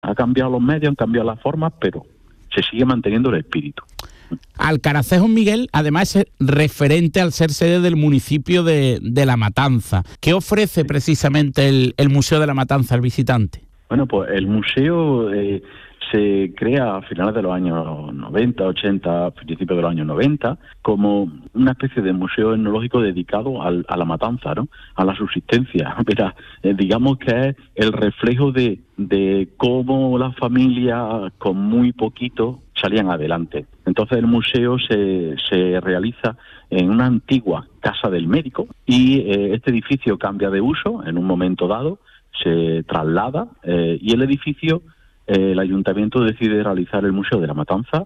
Ha cambiado los medios, han cambiado las formas, pero se sigue manteniendo el espíritu. Alcaracejo, Miguel, además es referente al ser sede del municipio de La Matanza. ¿Qué ofrece precisamente el Museo de La Matanza al visitante? Bueno, pues el museo se crea a finales de los años 90, 80, principios de los años 90, como una especie de museo etnológico dedicado a la matanza, ¿no? A la subsistencia. Mira, digamos que es el reflejo de cómo las familias con muy poquito salían adelante. Entonces el museo se realiza en una antigua casa del médico y este edificio cambia de uso en un momento dado, se traslada y el edificio, el ayuntamiento decide realizar el Museo de la Matanza,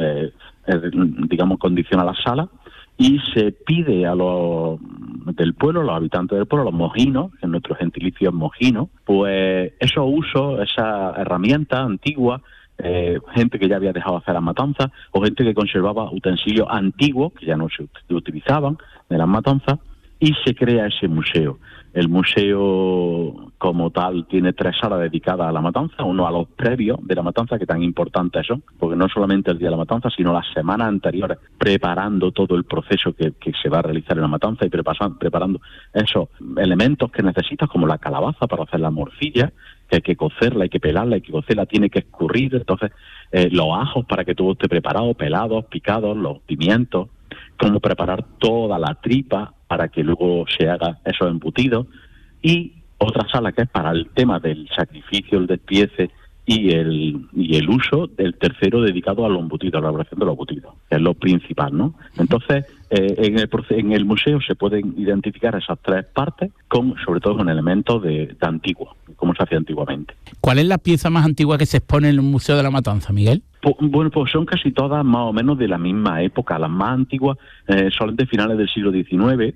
digamos, condiciona la sala y se pide a los del pueblo, los habitantes del pueblo, los mojinos, en nuestro gentilicio es mojino, pues esos usos, esas herramientas antiguas, gente que ya había dejado de hacer las matanzas o gente que conservaba utensilios antiguos que ya no se utilizaban de las matanzas, y se crea ese museo. El museo como tal tiene 3 salas dedicadas a la matanza, uno a los previos de la matanza, que tan importantes son, porque no solamente el día de la matanza, sino las semanas anteriores, preparando todo el proceso que se va a realizar en la matanza y preparando esos elementos que necesitas, como la calabaza para hacer la morcilla, que hay que cocerla, hay que pelarla, hay que cocerla, tiene que escurrir, entonces los ajos para que todo esté preparado, pelados, picados, los pimientos, cómo preparar toda la tripa para que luego se haga esos embutidos, y otra sala que es para el tema del sacrificio, el despiece y el uso del tercero dedicado a los embutidos, a la elaboración de los embutidos, que es lo principal, ¿no? Entonces, en el museo se pueden identificar esas 3 partes, sobre todo con elementos de antiguo, como se hacía antiguamente. ¿Cuál es la pieza más antigua que se expone en el Museo de la Matanza, Miguel? Bueno, pues son casi todas más o menos de la misma época. Las más antiguas son de finales del siglo XIX,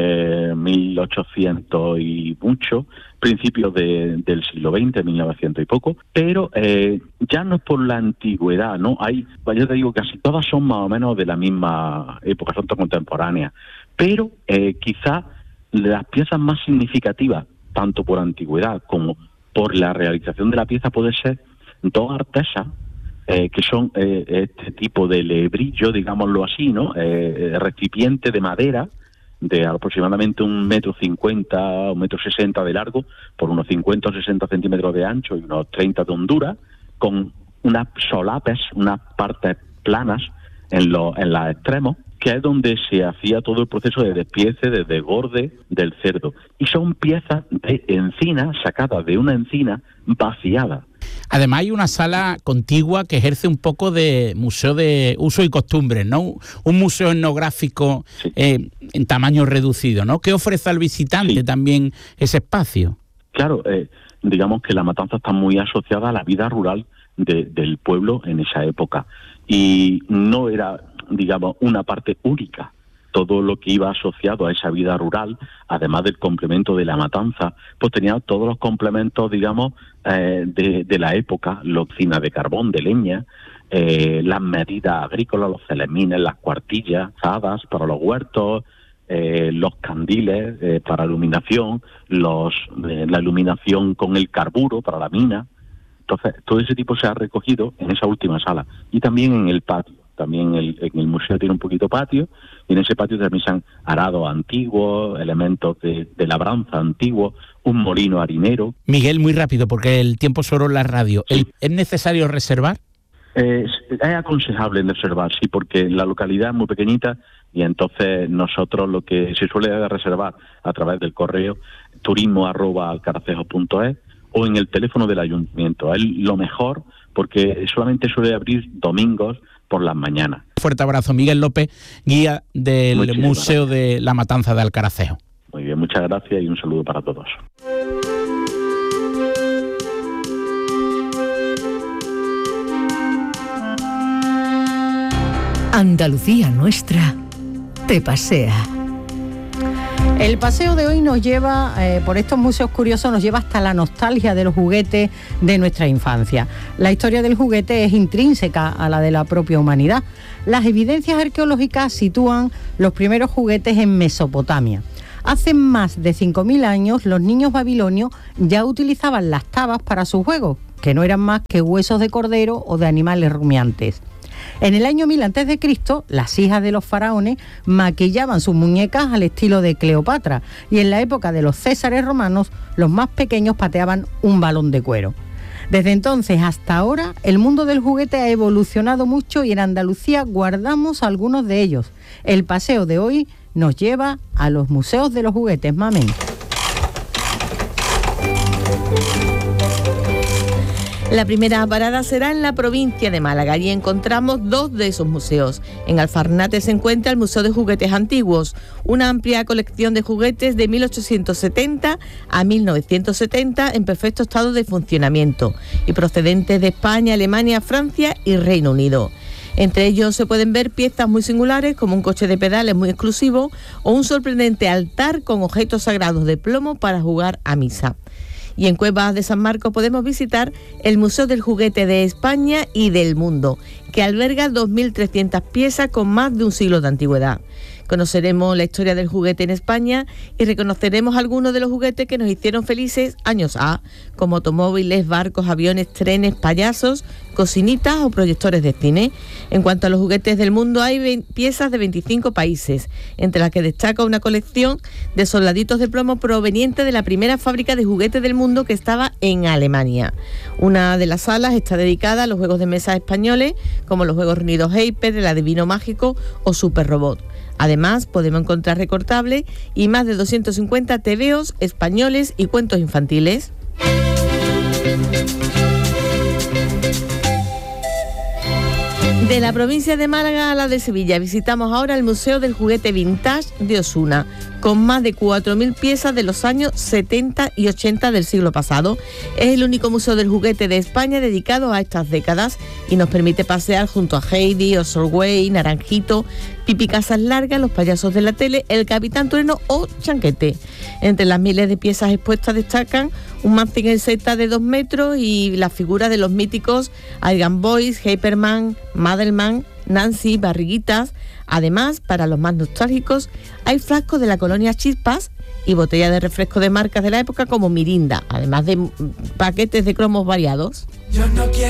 1800 y mucho, principios del siglo XX, 1900 y poco, pero ya no es por la antigüedad, ¿no? Yo te digo, casi todas son más o menos de la misma época, son todas contemporáneas, pero quizás las piezas más significativas, tanto por antigüedad como por la realización de la pieza, puede ser 2 artesas, que son este tipo de lebrillo, digámoslo así, ¿no? Recipiente de madera de aproximadamente 1,50 m, 1,60 m de largo, por unos 50 o 60 centímetros de ancho y unos 30 de hondura, con unas solapes, unas partes planas en los extremos, que es donde se hacía todo el proceso de despiece, de desgorde del cerdo. Y son piezas de encina, sacadas de una encina vaciada. Además hay una sala contigua que ejerce un poco de museo de uso y costumbres, ¿no? Un museo etnográfico, sí, en tamaño reducido, ¿no? ¿Qué ofrece al visitante también ese espacio? Claro, digamos que la matanza está muy asociada a la vida rural del pueblo en esa época, y no era, digamos, una parte única. Todo lo que iba asociado a esa vida rural, además del complemento de la matanza, pues tenía todos los complementos, digamos, de la época, la cocina de carbón, de leña, las medidas agrícolas, los celemines, las cuartillas, azadas para los huertos, los candiles para iluminación, la iluminación con el carburo para la mina. Entonces, todo ese tipo se ha recogido en esa última sala, y también en el patio. También en el museo tiene un poquito patio, y en ese patio también se han arados antiguos, elementos de labranza antiguos, un molino harinero. Miguel, muy rápido, porque el tiempo es oro en la radio. Sí. ¿Es necesario reservar? Es aconsejable reservar, sí, porque la localidad es muy pequeñita, y entonces nosotros lo que se suele reservar a través del correo turismo@alcaracejo.es o en el teléfono del ayuntamiento. Es lo mejor, porque solamente suele abrir domingos por las mañanas. Fuerte abrazo, Miguel López, guía del Museo de la Matanza de Alcaracejo. Muy bien, muchas gracias y un saludo para todos. Andalucía nuestra te pasea. El paseo de hoy nos lleva, por estos museos curiosos, nos lleva hasta la nostalgia de los juguetes de nuestra infancia. La historia del juguete es intrínseca a la de la propia humanidad. Las evidencias arqueológicas sitúan los primeros juguetes en Mesopotamia. Hace más de 5.000 años los niños babilonios ya utilizaban las tabas para sus juegos, que no eran más que huesos de cordero o de animales rumiantes. En el año 1000 a.C., las hijas de los faraones maquillaban sus muñecas al estilo de Cleopatra, y en la época de los césares romanos, los más pequeños pateaban un balón de cuero. Desde entonces hasta ahora, el mundo del juguete ha evolucionado mucho y en Andalucía guardamos algunos de ellos. El paseo de hoy nos lleva a los museos de los juguetes, mamen. La primera parada será en la provincia de Málaga. Allí encontramos dos de esos museos. En Alfarnate se encuentra el Museo de Juguetes Antiguos, una amplia colección de juguetes de 1870 a 1970 en perfecto estado de funcionamiento y procedentes de España, Alemania, Francia y Reino Unido. Entre ellos se pueden ver piezas muy singulares como un coche de pedales muy exclusivo o un sorprendente altar con objetos sagrados de plomo para jugar a misa. Y en Cuevas de San Marcos podemos visitar el Museo del Juguete de España y del Mundo, que alberga 2.300 piezas con más de un siglo de antigüedad. Conoceremos la historia del juguete en España y reconoceremos algunos de los juguetes que nos hicieron felices años A, como automóviles, barcos, aviones, trenes, payasos, cocinitas o proyectores de cine. En cuanto a los juguetes del mundo, hay piezas de 25 países, entre las que destaca una colección de soldaditos de plomo proveniente de la primera fábrica de juguetes del mundo, que estaba en Alemania. Una de las salas está dedicada a los juegos de mesa españoles, como los juegos reunidos Hyper, el Adivino Mágico o Super Robot. Además, podemos encontrar recortables y más de 250 tebeos españoles y cuentos infantiles. De la provincia de Málaga a la de Sevilla, visitamos ahora el Museo del Juguete Vintage de Osuna, con más de 4.000 piezas de los años 70 y 80 del siglo pasado. Es el único museo del juguete de España dedicado a estas décadas y nos permite pasear junto a Heidi, Osorway, Naranjito, Pipi Casas Largas, los payasos de la tele, el Capitán Trueno o Chanquete. Entre las miles de piezas expuestas destacan un Mazinger Z de 2 metros y las figuras de los míticos Aigan Boys, Hyperman, Madelman, Nancy, Barriguitas. Además, para los más nostálgicos, hay frascos de la colonia Chispas y botellas de refresco de marcas de la época como Mirinda, además de paquetes de cromos variados.